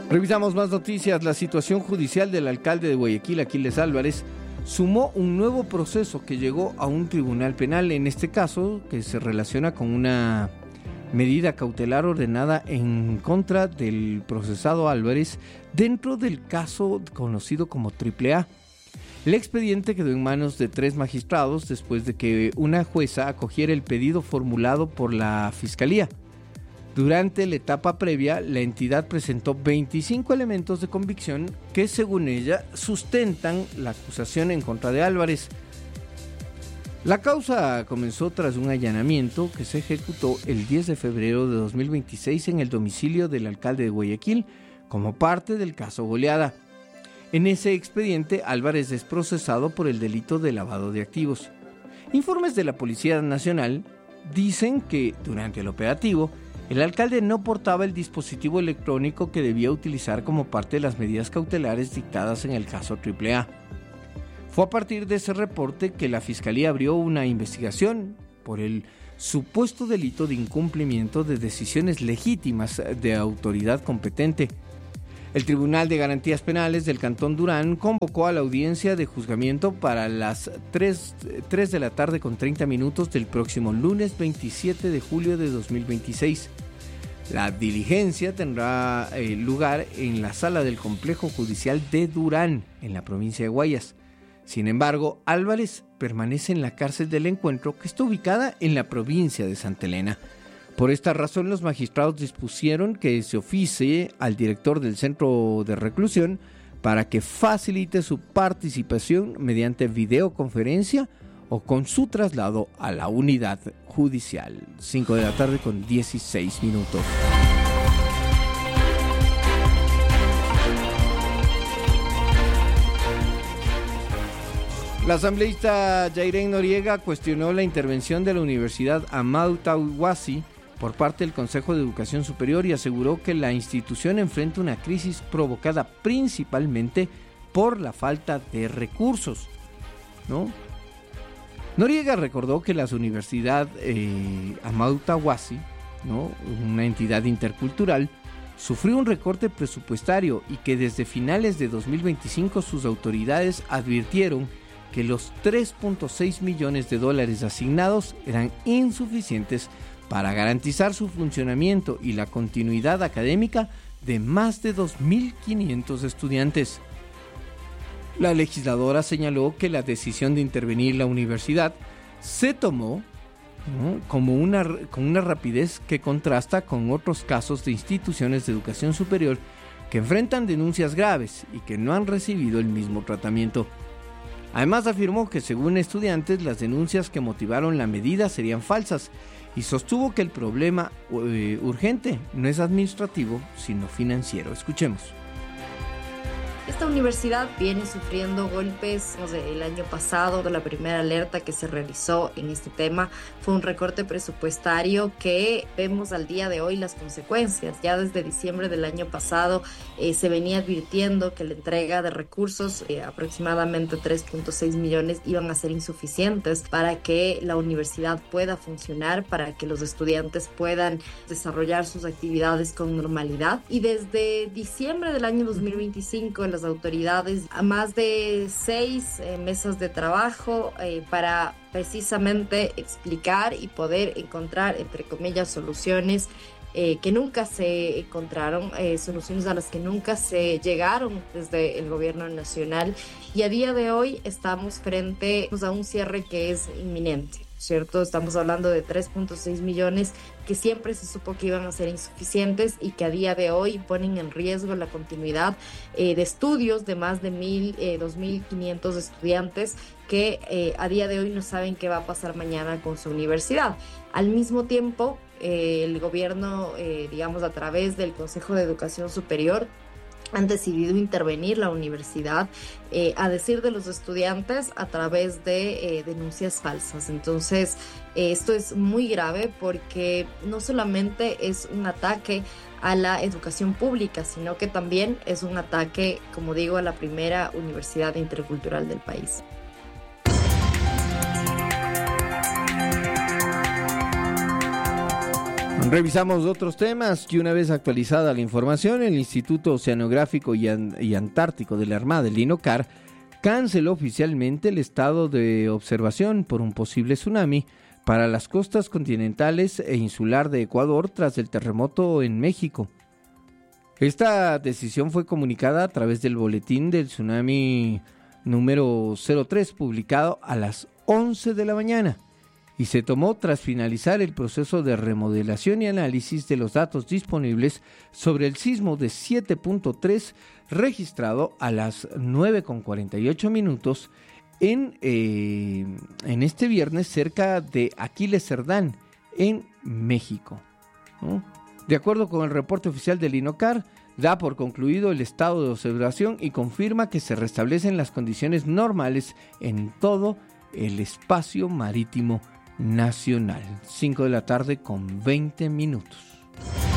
Revisamos más noticias. La situación judicial del alcalde de Guayaquil, Aquiles Álvarez, sumó un nuevo proceso que llegó a un tribunal penal, en este caso que se relaciona con una medida cautelar ordenada en contra del procesado Álvarez dentro del caso conocido como AAA. El expediente quedó en manos de 3 magistrados después de que una jueza acogiera el pedido formulado por la Fiscalía. Durante la etapa previa, la entidad presentó 25 elementos de convicción que, según ella, sustentan la acusación en contra de Álvarez. La causa comenzó tras un allanamiento que se ejecutó el 10 de febrero de 2026 en el domicilio del alcalde de Guayaquil como parte del caso Goleada. En ese expediente, Álvarez es procesado por el delito de lavado de activos. Informes de la Policía Nacional dicen que durante el operativo, el alcalde no portaba el dispositivo electrónico que debía utilizar como parte de las medidas cautelares dictadas en el caso AAA. Fue a partir de ese reporte que la Fiscalía abrió una investigación por el supuesto delito de incumplimiento de decisiones legítimas de autoridad competente. El Tribunal de Garantías Penales del Cantón Durán convocó a la audiencia de juzgamiento para las 3 de la tarde con 30 minutos del próximo lunes 27 de julio de 2026. La diligencia tendrá lugar en la sala del Complejo Judicial de Durán, en la provincia de Guayas. Sin embargo, Álvarez permanece en la cárcel del Encuentro, que está ubicada en la provincia de Santa Elena. Por esta razón, los magistrados dispusieron que se oficie al director del centro de reclusión para que facilite su participación mediante videoconferencia o con su traslado a la unidad judicial. 5 de la tarde con 16 minutos. La asambleísta Yairén Noriega cuestionó la intervención de la Universidad Amadou Tawasi por parte del Consejo de Educación Superior y aseguró que la institución enfrenta una crisis provocada principalmente por la falta de recursos, ¿no? Noriega recordó que la Universidad Amadou Tawasi, ¿no?, una entidad intercultural, sufrió un recorte presupuestario y que desde finales de 2025 sus autoridades advirtieron que los $3.6 millones asignados eran insuficientes para garantizar su funcionamiento y la continuidad académica de más de 2.500 estudiantes. La legisladora señaló que la decisión de intervenir la universidad se tomó, ¿no?, con una rapidez que contrasta con otros casos de instituciones de educación superior que enfrentan denuncias graves y que no han recibido el mismo tratamiento. Además, afirmó que según estudiantes las denuncias que motivaron la medida serían falsas y sostuvo que el problema urgente no es administrativo, sino financiero. Escuchemos. Esta universidad viene sufriendo golpes desde el año pasado. La primera alerta que se realizó en este tema fue un recorte presupuestario que vemos al día de hoy las consecuencias. Ya desde diciembre del año pasado se venía advirtiendo que la entrega de recursos, aproximadamente 3.6 millones, iban a ser insuficientes para que la universidad pueda funcionar, para que los estudiantes puedan desarrollar sus actividades con normalidad. Y desde diciembre del año 2025, las autoridades a más de 6 mesas de trabajo para precisamente explicar y poder encontrar, entre comillas, soluciones que nunca se encontraron, soluciones a las que nunca se llegaron desde el gobierno nacional, y a día de hoy estamos frente a un cierre que es inminente, ¿cierto? Estamos hablando de 3.6 millones que siempre se supo que iban a ser insuficientes y que a día de hoy ponen en riesgo la continuidad de estudios de más de 2.500 estudiantes que a día de hoy no saben qué va a pasar mañana con su universidad. Al mismo tiempo, el gobierno, a través del Consejo de Educación Superior, han decidido intervenir la universidad a decir de los estudiantes a través de denuncias falsas. Entonces, esto es muy grave porque no solamente es un ataque a la educación pública, sino que también es un ataque, como digo, a la primera universidad intercultural del país. Revisamos otros temas y una vez actualizada la información, el Instituto Oceanográfico y Antártico de la Armada, el INOCAR, canceló oficialmente el estado de observación por un posible tsunami para las costas continentales e insular de Ecuador tras el terremoto en México. Esta decisión fue comunicada a través del boletín del tsunami número 03 publicado a las 11 de la mañana y se tomó tras finalizar el proceso de remodelación y análisis de los datos disponibles sobre el sismo de 7.3 registrado a las 9:48 minutos en este viernes cerca de Aquiles Cerdán, en México, ¿no? De acuerdo con el reporte oficial del INOCAR, da por concluido el estado de observación y confirma que se restablecen las condiciones normales en todo el espacio marítimo nacional. 5 de la tarde con 20 minutos.